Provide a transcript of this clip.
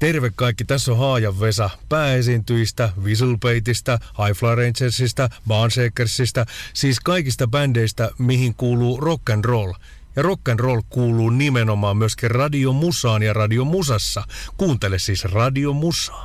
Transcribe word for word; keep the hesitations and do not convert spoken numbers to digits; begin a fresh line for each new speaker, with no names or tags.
Terve kaikki, tässä on Haajan Vesa pääesiintyjistä, Whistlebaitista, High Fly Rangersista, Barnshakersista, siis kaikista bändeistä, mihin kuuluu rock and roll. Ja rock and roll kuuluu nimenomaan myöskin radiomusaan ja radiomusassa. Kuuntele siis radiomusaa.